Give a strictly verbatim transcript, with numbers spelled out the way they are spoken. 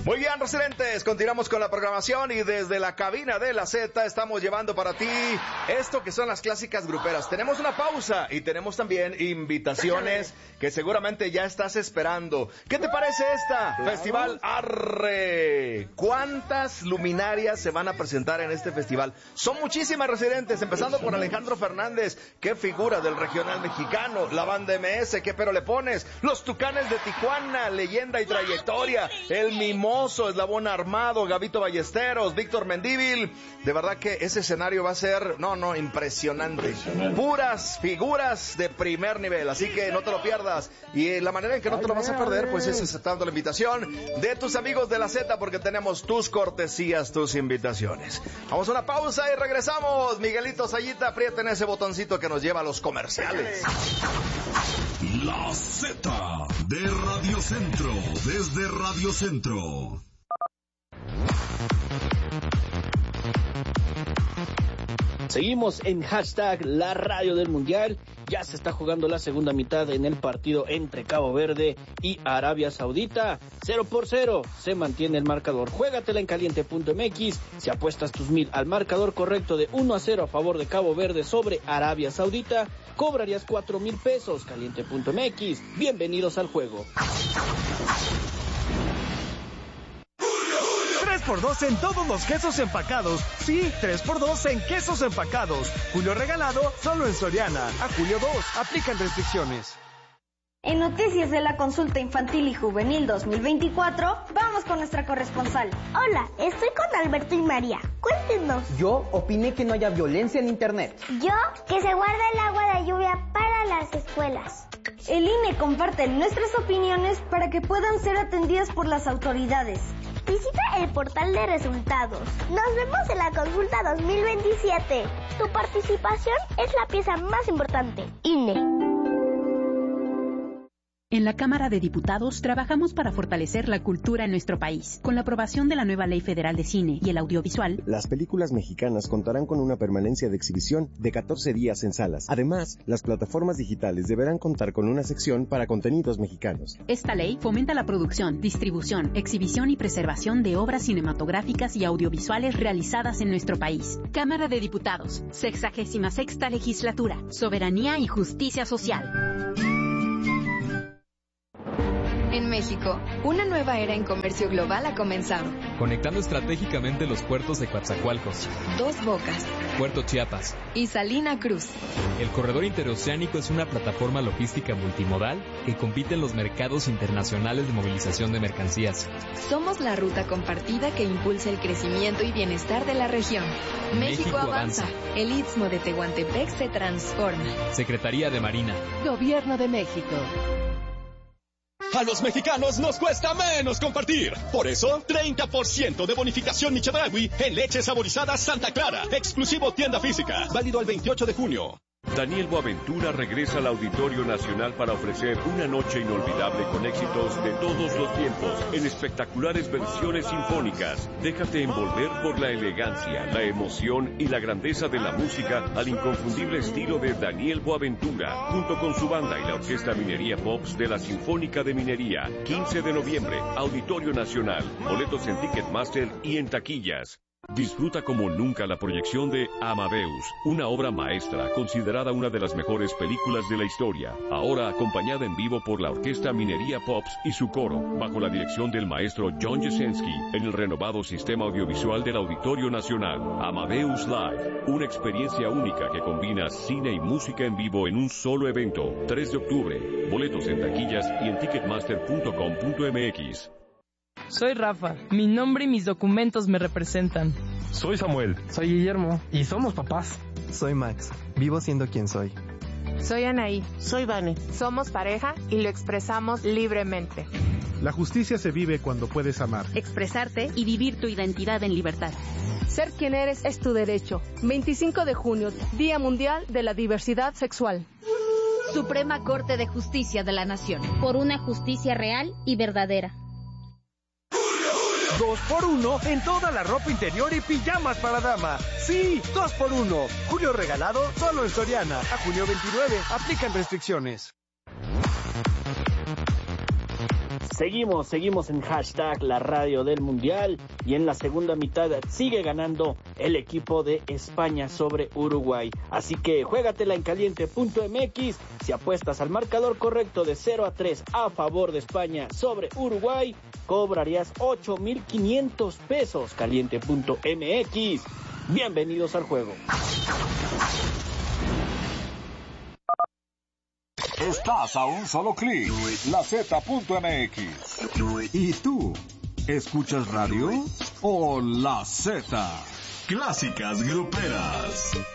Muy bien, residentes, continuamos con la programación y desde la cabina de la Z estamos llevando para ti esto que son las clásicas gruperas. Tenemos una pausa y tenemos también invitaciones que seguramente ya estás esperando. ¿Qué te parece esta? Claro. Festival Arre. ¿Cuántas luminarias se van a presentar en este festival? Son muchísimas, residentes, empezando por Alejandro Fernández, qué figura del regional mexicano, la banda M S, qué pero le pones, los Tucanes de Tijuana, leyenda y trayectoria, el Mimo Eslabón Armado, Gabito Ballesteros, Víctor Mendívil. De verdad que ese escenario va a ser, no, no, impresionante. impresionante. Puras figuras de primer nivel, así que no te lo pierdas. Y la manera en que no te lo vas a perder, pues es aceptando la invitación de tus amigos de la Z, porque tenemos tus cortesías, tus invitaciones. Vamos a una pausa y regresamos. Miguelito Sayita, aprieten ese botoncito que nos lleva a los comerciales. La Z de Radio Centro, desde Radio Centro. Seguimos en hashtag la radio del mundial. Ya se está jugando la segunda mitad en el partido entre Cabo Verde y Arabia Saudita. Cero por cero se mantiene el marcador. Juégatela en caliente punto m x. Si apuestas tus mil al marcador correcto de uno a cero a favor de Cabo Verde sobre Arabia Saudita, cobrarías cuatro mil pesos. caliente punto m x. Bienvenidos al juego. tres por dos en todos los quesos empacados. Sí, tres por dos en quesos empacados. Julio regalado solo en Soriana. A julio dos. Aplican restricciones. En Noticias de la Consulta Infantil y Juvenil dos mil veinticuatro, vamos con nuestra corresponsal. Hola, estoy con Alberto y María. Cuéntenos. Yo opiné que no haya violencia en Internet. Yo, que se guarda el agua de lluvia para las escuelas. El I N E comparte nuestras opiniones para que puedan ser atendidas por las autoridades. Visita el portal de resultados. Nos vemos en la consulta dos mil veintisiete. Tu participación es la pieza más importante. I N E. En la Cámara de Diputados trabajamos para fortalecer la cultura en nuestro país. Con la aprobación de la nueva Ley Federal de Cine y el Audiovisual, las películas mexicanas contarán con una permanencia de exhibición de catorce días en salas. Además, las plataformas digitales deberán contar con una sección para contenidos mexicanos. Esta ley fomenta la producción, distribución, exhibición y preservación de obras cinematográficas y audiovisuales realizadas en nuestro país. Cámara de Diputados, sexagésima sexta legislatura, soberanía y justicia social. En México, una nueva era en comercio global ha comenzado. Conectando estratégicamente los puertos de Coatzacoalcos, Dos Bocas, Puerto Chiapas y Salina Cruz. El corredor interoceánico es una plataforma logística multimodal que compite en los mercados internacionales de movilización de mercancías. Somos la ruta compartida que impulsa el crecimiento y bienestar de la región. México, México avanza. avanza. El Istmo de Tehuantepec se transforma. Secretaría de Marina. Gobierno de México. A los mexicanos nos cuesta menos compartir. Por eso, treinta por ciento de bonificación Michedragui en leche saborizada Santa Clara. Exclusivo tienda física. Válido al veintiocho de junio. Daniel Boaventura regresa al Auditorio Nacional para ofrecer una noche inolvidable con éxitos de todos los tiempos en espectaculares versiones sinfónicas. Déjate envolver por la elegancia, la emoción y la grandeza de la música al inconfundible estilo de Daniel Boaventura, junto con su banda y la Orquesta Minería Pops de la Sinfónica de Minería. quince de noviembre, Auditorio Nacional. Boletos en Ticketmaster y en taquillas. Disfruta como nunca la proyección de Amadeus, una obra maestra considerada una de las mejores películas de la historia, ahora acompañada en vivo por la Orquesta Minería Pops y su coro, bajo la dirección del maestro John Jesensky, en el renovado sistema audiovisual del Auditorio Nacional. Amadeus Live, una experiencia única que combina cine y música en vivo en un solo evento. tres de octubre, boletos en taquillas y en ticketmaster punto com punto m x. Soy Rafa, mi nombre y mis documentos me representan. Soy Samuel. Soy Guillermo. Y somos papás. Soy Max, vivo siendo quien soy. Soy Anaí. Soy Vane. Somos pareja y lo expresamos libremente. La justicia se vive cuando puedes amar, expresarte y vivir tu identidad en libertad. Ser quien eres es tu derecho. veinticinco de junio, Día Mundial de la Diversidad Sexual. Suprema Corte de Justicia de la Nación. Por una justicia real y verdadera. Dos por uno en toda la ropa interior y pijamas para dama. Sí, dos por uno. Julio regalado solo en Soriana. A junio veintinueve. Aplican restricciones. Seguimos, seguimos en hashtag la radio del mundial y en la segunda mitad sigue ganando el equipo de España sobre Uruguay. Así que juégatela en caliente punto m x. Si apuestas al marcador correcto de cero a tres a favor de España sobre Uruguay, cobrarías ocho mil quinientos pesos. caliente punto m x. Bienvenidos al juego. Estás a un solo clic. La Z punto m x. ¿Y tú? ¿Escuchas radio o La Z? Clásicas gruperas.